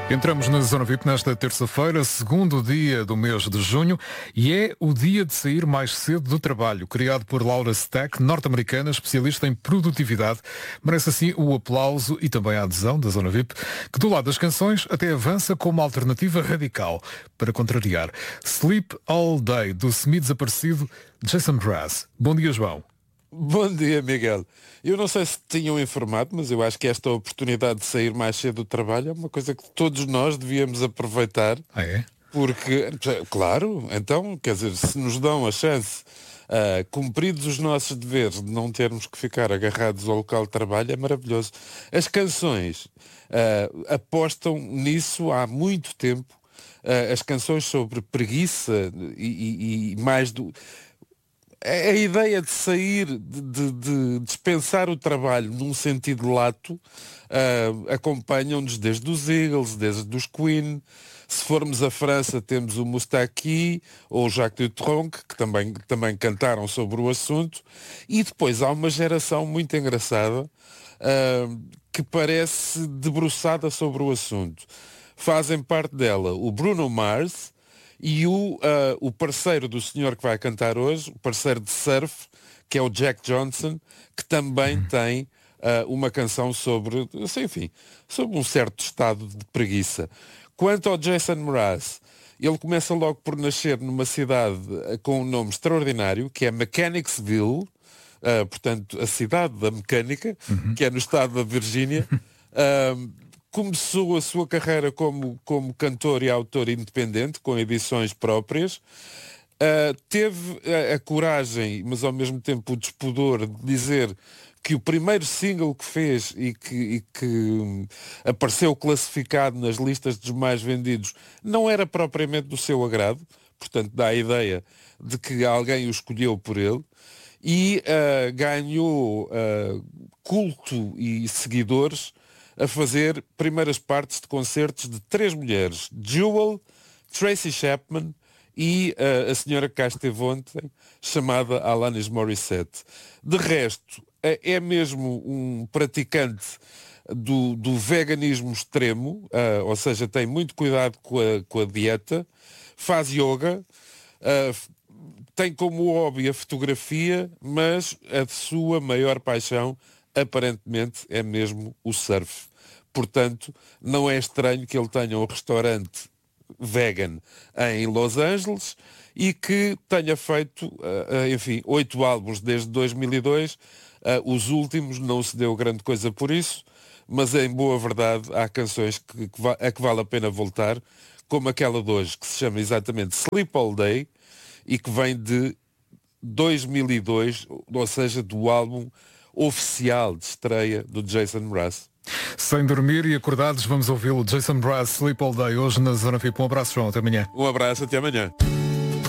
Entramos na Zona VIP nesta terça-feira, segundo dia do mês de junho, e é o dia de sair mais cedo do trabalho, criado por Laura Stack, norte-americana, especialista em produtividade. Merece assim o aplauso e também a adesão da Zona VIP, que do lado das canções até avança como uma alternativa radical para contrariar. Sleep All Day, do semi-desaparecido Jason Mraz. Bom dia, João. Bom dia, Miguel. Eu não sei se tinham informado, mas eu acho que esta oportunidade de sair mais cedo do trabalho é uma coisa que todos nós devíamos aproveitar. Ah, é? Porque, claro, então, quer dizer, se nos dão a chance, cumpridos os nossos deveres, de não termos que ficar agarrados ao local de trabalho, é maravilhoso. As canções apostam nisso há muito tempo. As canções sobre preguiça e mais do... A ideia de sair, de dispensar o trabalho num sentido lato, acompanham-nos desde os Eagles, desde os Queen. Se formos à França, temos o Moustaki ou o Jacques Dutronc, que também cantaram sobre o assunto. E depois há uma geração muito engraçada que parece debruçada sobre o assunto. Fazem parte dela o Bruno Mars e o parceiro do senhor que vai cantar hoje, o parceiro de surf, que é o Jack Johnson, que também tem uma canção sobre, enfim, sobre um certo estado de preguiça. Quanto ao Jason Mraz, ele começa logo por nascer numa cidade com um nome extraordinário, que é Mechanicsville, portanto, a cidade da mecânica, que é no estado da Virgínia. Começou a sua carreira como cantor e autor independente, com edições próprias. Teve a coragem, mas ao mesmo tempo o despudor, de dizer que o primeiro single que fez e que apareceu classificado nas listas dos mais vendidos não era propriamente do seu agrado. Portanto, dá a ideia de que alguém o escolheu por ele. E ganhou culto e seguidores a fazer primeiras partes de concertos de 3 mulheres: Jewel, Tracy Chapman e a senhora que cá esteve ontem, chamada Alanis Morissette. De resto, é mesmo um praticante do veganismo extremo, ou seja, tem muito cuidado com a dieta, faz yoga, tem como hobby a fotografia, mas a sua maior paixão aparentemente é mesmo o surf. Portanto, não é estranho que ele tenha um restaurante vegan em Los Angeles e que tenha feito, enfim, 8 álbuns desde 2002. Os últimos não se deu grande coisa por isso, mas em boa verdade há canções a que vale a pena voltar, como aquela de hoje, que se chama exatamente Sleep All Day e que vem de 2002, ou seja, do álbum oficial de estreia do Jason Mraz. Sem dormir e acordados, vamos ouvi-lo. Jason Mraz, Sleep All Day, hoje na Zona VIP. Um abraço, João. Até amanhã. Um abraço, até amanhã.